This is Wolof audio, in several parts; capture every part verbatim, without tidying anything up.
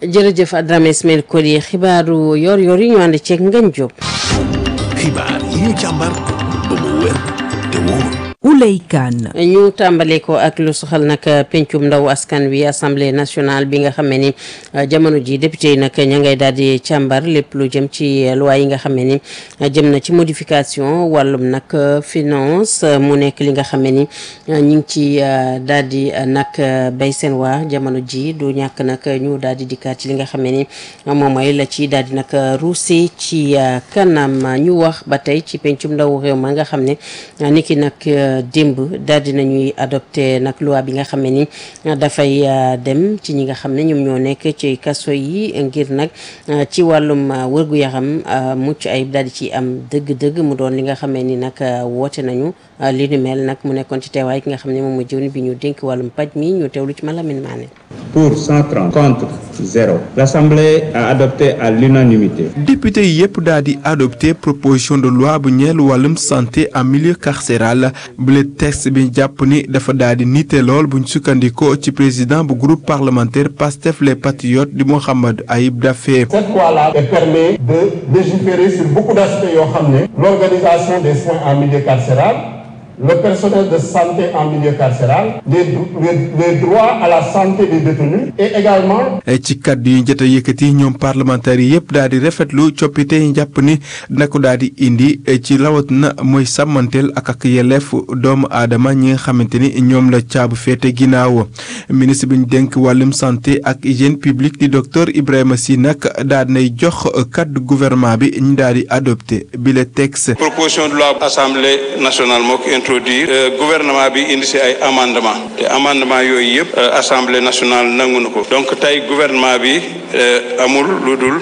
jërëjëf Adrame Ismaël Koli xibaaru yor yor yi ñu ànd ceeg Ngagne Diop. xibaar yi ñu càmbar ba mu wér te wóor. Ouleye Kane. ñu tàmbale ko ak lu soxal nag pencum ndaw askan wi assemblée nationale bi nga xam ne ni jamono ji député yi nag ña ngay daal di càmbar lépp lu jëm ci loi yi nga xam ne ni jëm na ci modification wàllum nag finance mu nekk li nga xam ne ni ñu ngi ci daal di nag bay seen waa jamono ji du ñàkk nag ñu daal di dikkaat ci li nga xam ne ni moom mooy la ci daal di nag ruusee ci kanam ñu wax ba tey ci pencum ndaw réew ma nga xam ne niki nag. démb daal di nañuy adopté nag loi bi nga xam ne ni dafay dem ci ñi nga xam ne ñoom ñoo nekk ci kaso yi ngir nag ci wàllum wërgu yaram mucc ayib daal di ci am dëgg-dëgg mu doon li nga xam ne ni nag woote nañu li ni mel nag mu nekkoon ci teewaay ki nga xam ne moom mooy jëwriñ bi ñu dénk wàllum paj mi ñu teewlu ci Malamine Mané. Pour cent trente, contre zéro. L'Assemblée a adopté à l'unanimité. Député yi yëpp daal di adopté proposition de loi bu ñeel wàllum santé en milieu carcéral bu le texte bi jàpp ni dafa daal di nite lool buñ sukkandikoo ci président bu groupe parlementaire Pastef les Patriotes di Mohamed Ayib Daffé. Cette loi-là permet de légiférer sur beaucoup d'aspects yoo xam ne l'organisation des soins en milieu carcéral, le personnel de santé en milieu carcéral, les, les, les droits à la santé des détenus et également. ci kàddu yi jot a yëkkati ñoom parlementaires yi yëpp daal di rafetlu coppite yi jàpp ni dina ko daal di indi ci rawat na mooy sàmmanteel ak ak yelleef doomu aadama ñi nga xamante ni ñoom la caabu féete ginnaaw ministre bi ñu dénk wàllum santé ak hygiène publique di docteur Ibrahima Sy nag daal di nay jox kàddu gouvernement bi ñu daal di adopté bi le texte. proposition de loi assemblée nationale moo ko introduire gouvernement bi indi si ay amendement te amendement yooyu yëpp assemblée nationale nangu na ko donc tey gouvernement bi amul lu dul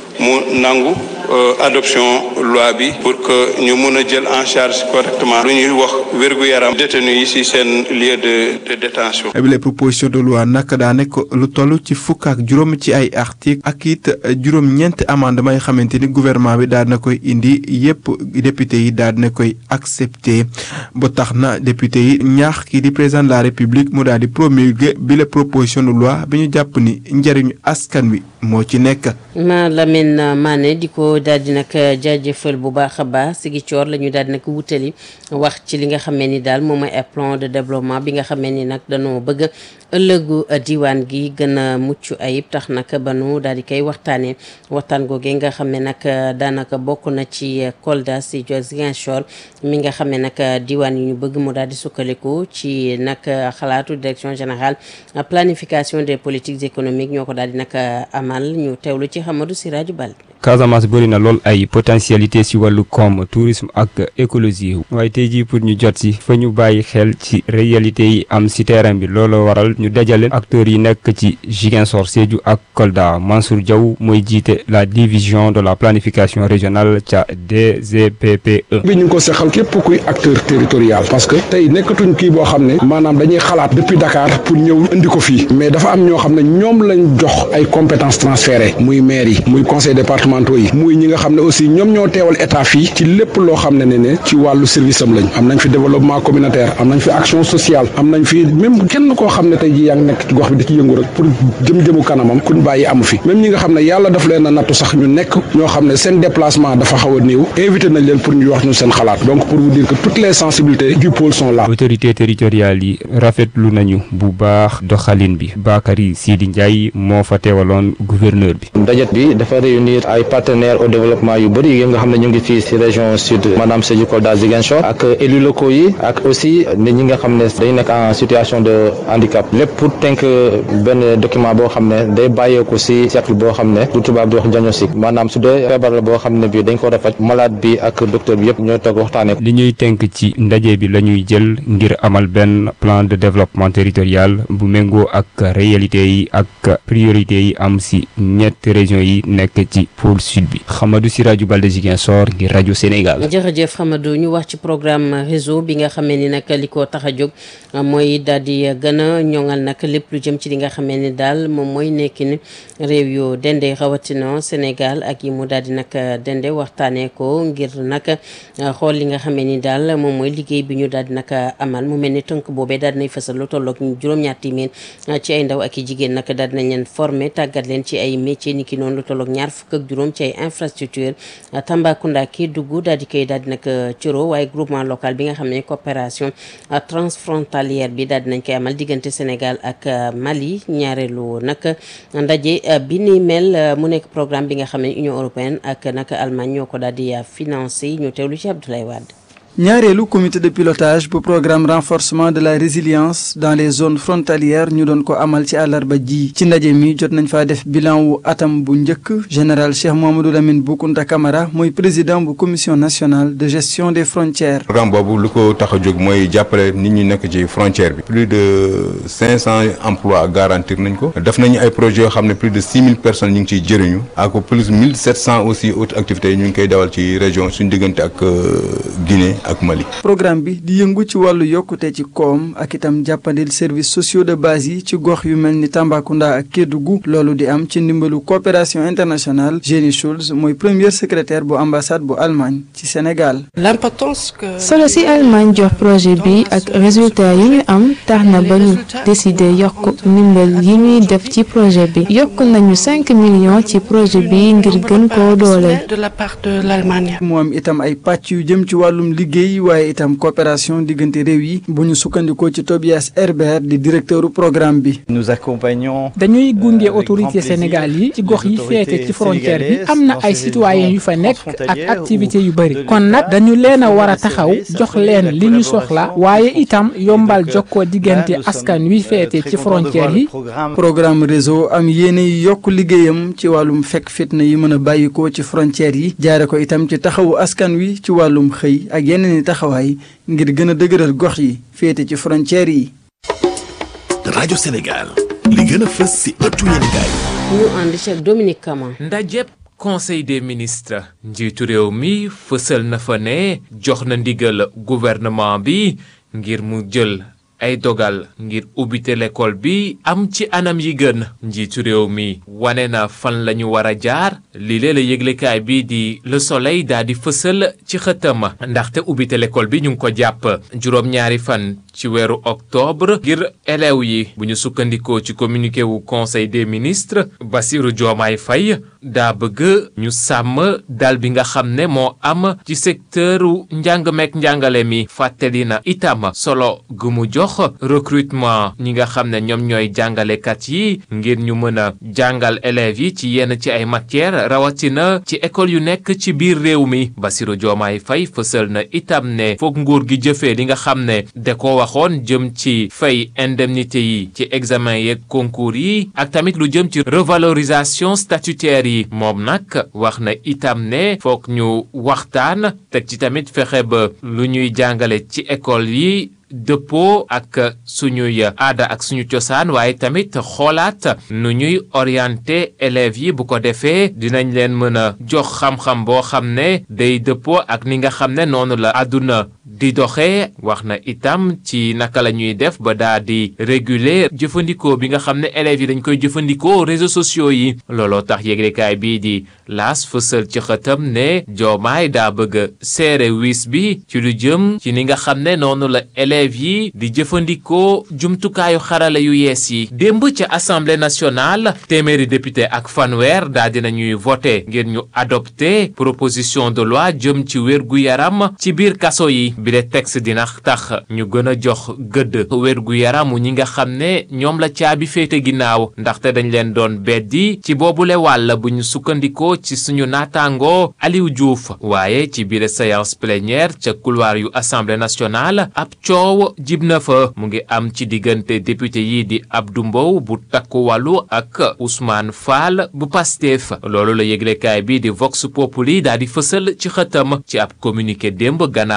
mu nangu adoption loi bi pour que ñu mun a jël en charge correctement lu ñuy wax wér-gu-yaram détenu yi ci seen lieu de de détention. bi les proposition de loi nag daa nekk lu toll ci fukk ak juróom ci ay article ak it juróom-ñeenti amendement yi xamante ni gouvernement bi daal na koy indi yépp député yi daal na koy accepté ba tax na député yi ñaax kii di président de la république mu daal di promulguer bi les proposition de loi bi ñu jàpp ni njëriñu askan wi moo ci nekk. Malamine Mané di ko daal di nag jaajëfal bu baax a baax si gi coor la ñu daal di nag wutali wax ci li nga xamee ni daal moom mooy plan de développement bi nga xamee ni nag dañoo bëgg ëllëgu diwaan gi gën a mucc ayib tax nag ba nu daal di koy waxtaanee waxtaan googee nga xam ne nag daanaka bokk na ci Kolda si Ziguinchor mi nga xam ne nag diwaan yi ñu bëgg mu daal di sukkandiku ci nag xalaatu direction générale planification des politiques économiques ñoo ko daal di nag amal ñu teewlu ci Hamadou Siraju Bal. Casamance bëri na lool ay potentialité ci wàllu koom tourisme ak écologie waaye tey jii pour ñu jot ci fa ñu bàyyi xel ci réalité yi am ci terrain bi looloo waral ñu dajale acteurs yi nekk ci Ziguinchor Sédhiou ak Kolda Mansour Diaw mooy jiite la division de la planification régionale ca D G P P E. bi ñu ngi ko seqal képp kuy acteur territorial parce que tey nekkatuñ kii boo xam ne maanaam dañuy xalaat depuis Dakar pour ñëw indi ko fii mais dafa am ñoo xam ne ñoom lañ jox ay compétences transférées muy maire yi muy conseil départemental yi muy ñi nga xam ne aussi ñoom ñoo teewal état fii ci lépp loo xam ne ne ne ci wàllu service am lañ am nañ fi développement communautaire am nañ fi action sociale am nañ fi même kenn koo xam ne tey ji yaa ngi nekk ci gox bi di ci yëngu rek pour jëm-jëmu kanamam kuñ bàyyi amu fi même ñi nga xam ne yàlla daf leen a nattu sax ñu nekk ñoo xam ne seen déplacement dafa xaw a néew invité nañ leen pour ñu wax ñu seen xalaat donc pour vous dire que toutes les sensibilités du pôle sont là. autorités territoriales yi rafetlu nañu bu baax doxalin bi Bakary Sidi Ndiaye moo fa teewaloon gouverneur bi. ndaje bi dafa réunir ay partenaires au développement yu bëri yi nga xam ne ñu ngi fii ci région sud maanaam Sédhiou Kolda Ziguinchor ak élus locaux yi ak aussi nit ñi nga xam ne dañu nekk en situation de handicap lépp pour tënk benn document boo xam ne day bàyyeeku ci cercle boo xam ne du tubaab di wax diagnostic maanaam su dee feebar la boo xam ne bii dañ ko war a faj malade bi ak docteur bi yëpp ñoo toog waxtaanee. li ñuy tënk ci ndaje bi la ñuy jël ngir amal benn plan de développement territorial bu méngoo ak réalité yi ak priorité yi am ci ñetti régions yi nekk ci pôle sud bi. Hamadou Siraju Balde Ziguinchor ngir rajo Sénégal. jërëjëf Hamadou ñu wax ci programme réseau bi nga xamee ni nag li ko tax a jóg mooy daal di gën a ñoŋ ñoŋal nag lépp lu jëm ci li nga xamee ni daal moom mooy nekkin réew yu dende rawatina Sénégal ak yi mu daal di nag dende waxtaanee ko ngir nag xool li nga xamee ni daal moom mooy liggéey bi ñu daal di nag amal mu mel ni tënk boobee daal dinay fësal lu tolloog juróom-ñaar téeméer ci ay ndaw ak i jigéen nag daal dinañ leen former tàggat leen ci ay métiers ni ki noonu lu tolloog ñaar fukk ak juróom ci ay infrastructure Tambacounda Kédougou daal di koy daal di nag coro waaye groupement local bi nga xam ne coopération transfrontalière bi daal dinañ koy amal diggante Sénégal ak Mali ñaareelu nag ndaje bi ni mel mu nekk programme bi nga xam ne Union européenne ak nag Allemagne ñoo ko daal di financé ñu teewlu ci Abdoulaye Wade. ñaareelu comité de pilotage bu programme renforcement de la résilience dans les zones frontalières ñu doon ko amal ci àllarba ji ci ndaje mi jot nañ faa def bilan wu atam bu njëkk général Cheikh Mouhamadou Lamine Boukounta Camara mooy président bu commission nationale de gestion des frontières. programme boobu lu ko tax a jóg mooy jàppale nit ñi nekk ci frontière bi plus de cinq cent emplois garantir nañ ko def nañu ay projets yoo xam ne plus de six mille personnes ñu ngi ciy jëriñu ak plus mille sept cent aussi autres activités yi ñu ngi koy dawal ci région suñu diggante ak Guinée ak Mali. programme bi di yëngu ci wàllu yokkute ci koom ak itam jàppandil services sociaux de base yi ci gox yu mel ni Tambacounda ak Kédougou loolu di am ci ndimbalu coopération internationale. Jenny Schulz mooy premier secrétaire bu ambassade bu Allemagne ci Sénégal. solo si Allemagne jox projet bi ak résultat yi ñu am tax na ba ñu décider yokk ndimbal yi ñuy def ci projet bi yokk nañu cinq millions ci projet bi ngir gën koo dooleel. mu am itam ay pàcc yu jëm ci wàllum liggéey waaye itam coopération diggante réew yi bu ñu sukkandikoo ci Tobias Herbert di directeuru programme bi. dañuy gunge autorité Sénégal yi ci gox yi féete ci frontière bi am na ay citoyens yu fa nekk ak activité yu bëri kon nag dañu leen a war a taxaw jox leen li ñu soxla waaye itam yombal jokkoo diggante askan wi féete ci frontière yi. programme réseau am yéene yi yokk liggéeyam ci wàllum fekk fitna yi mën a bàyyikoo ci frontière yi jaare ko itam ci taxawu askan wi ci wàllum xëy ak yeneen i taxawaay ngir gën a dëgëral gox yi féete ci frontière yi. rajo Sénégal li gën a fës si ëttu yéenekaay. ñu ànd ci ak Dominique Kama. ndajeb conseil des ministres njiitu réew mi fësal na fa ne jox na ndigal gouvernement bi ngir mu jël ay dogal ngir ubbite l'école bi am ci anam yi gën njiitu réew mi wane na fan la ñu war a jaar lii lee la yëglekaay bi di Le Soleil daal di fësal ci xëtam ndaxte ubbite l'école bi ñu ngi ko jàpp juróom-ñaari fan ci weeru octobre ngir élèves yi bu ñu sukkandikoo ci communiqué wu conseil des ministres Bassirou Diomaye Faye daa bëgg ñu sàmm dal bi nga xam ne moo am ci secteuru njàng meek njàngale mi fàttali na itam solo gu mu jox recrutement ñi nga xam ne ñoom ñooy jàngalekat yi ngir ñu mën a jàngal élèves yi ci yenn ci ay matières rawatina ci école yu nekk ci biir réew mi Bassirou Diomaye Faye fësal na itam ne foog nguur gi jëfee li nga xam ne da ko waxoon jëm ci fay indemnité yi ci examen yeeg concours yi ak tamit lu jëm ci revalorisation statutaire yi moom nag wax na itam ne foog ñu waxtaan teg ci tamit fexe ba lu ñuy jàngale ci école yi dëppoo ak suñuy aada ak suñu cosaan waaye tamit xoolaat nu ñuy orienté élèves yi bu ko defee dinañ leen mën a jox xam-xam boo xam ne day dëppoo ak ni nga xam ne noonu la àdduna di doxee wax na itam ci naka la ñuy def ba daa di réguler jëfandikoo bi nga xam ne élèves yi dañ koy jëfandikoo réseaux sociaux yi looloo tax yéglekaay bii di laas fësal ci xëtam ne Diomaye daa bëgg seere wis bi ci lu jëm ci ni nga xam ne noonu la élèves yi di jëfandikoo jumtukaayu xarala yu yees yi démb ca assemblée nationale téeméeri député ak fanweer daa dina ñuy voté ngir ñu adopté proposition de loi jëm ci wérgu yaram ci biir kaso yi bile texte dina tax ñu gën a jox gëdd wérgu yaramu ñi nga xam ne ñoom la caabi féete ginnaaw ndaxte dañ leen doon beddi ci boobule wàll bu ñu sukkandikoo ci suñu naataango Aliou Diouf waaye ci biir séance plénière ca couloir yu assemblée nationale ab coow jib na fa mu ngi am ci diggante député yi di Abdou Mbow bu takku wàllu ak Ousmane Fall bu Pastef loolu la yëglekaay bi di Vox Populi daal di fësal ci xëtam ci ab communiqué démb gannaaw bi la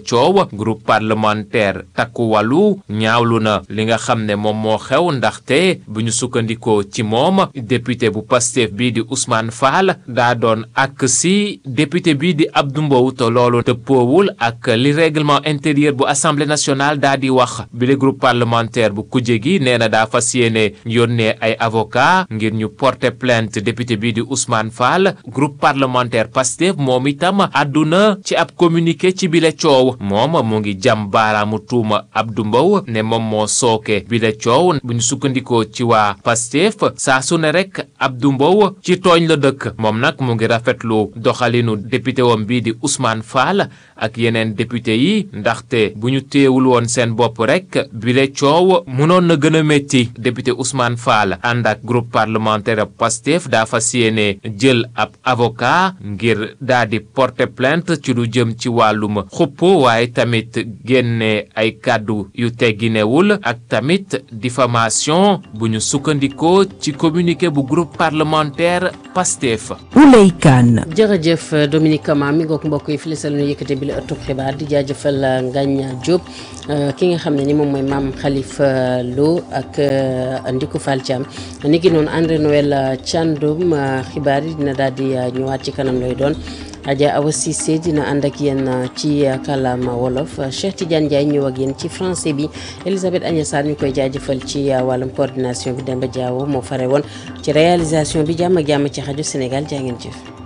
coow groupe parlementaire takku wàllu ñaawlu na li nga xam ne moom moo xew ndaxte bu ñu sukkandikoo ci moom député bu Pastef bii di Ousmane Fall daa doon ak si député bii di Abdou Mbow te loolu dëppoowul ak li règlement intérieur bu assemblée nationale daa di wax bi le groupe parlementaire bu kujje gi nee na daa fas yéene yónnee ay avocat ngir ñu porter plainte député bii di Ousmane Fall groupe parlementaire Pastef moom itam àdduna ci ab communiqué ci bile coow moom mu ngi jam baaraamu tuuma Abdou Mbow ne moom moo sooke bile coow bu ñu sukkandikoo ci waa Pastef saa su ne rek Abdou Mbow ci tooñ la dëkk moom nag mu ngi rafetlu doxalinu député wam bii di Ousmane Fall ak yeneen député yi ndaxte bu ñu teewul woon seen bopp rek bile coow mënoon na gën a métti député Ousmane Fall ànd ak groupe parlementaire Pastef daa fas yéene jël ab avocat ngir daa di porter plainte ci lu jëm ci wàllum xuppo waaye tamit génne ay kàddu yu tegginewul ak tamit diffamation bu ñu sukkandikoo ci communiqué bu groupe parlementaire Pastef. Ouley Kane. jërëjëf Dominique Kama mi ngoog mbokk yi filisal nu yëkkate bi la ëttub xibaar di jaajëfal Ngagne Diop ki nga xam ne ni moom mooy Mame Khalifa Lo ak Ndiku Fall Thiam ni ki noonu André Noël Thiandoum xibaar yi dina daal di ñëwaat ci kanam lay doon Adja Awa Cissé dina ànd ak yéen ci kàllaama wolof Cheikh Tidiane Ndiaye ñëw ak yéen ci français bi Elisabeth Agnès Sarr ñu koy jaajëfal ci wàllum coordination bi Demba Diawo moo fare woon ci réalisation bi jàmm ak jàmm ci rajo Sénégal jaa ngeen jëf